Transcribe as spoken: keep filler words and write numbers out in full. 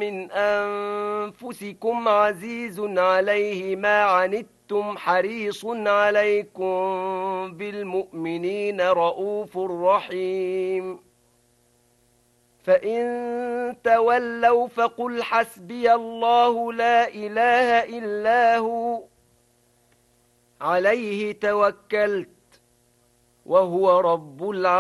من أنفسكم عزيز عليه ما عنتم حريص عليكم بالمؤمنين رؤوف رحيم فإن تولوا فقل حسبي الله لا إله إلا هو عليه توكلت وهو رب العالمين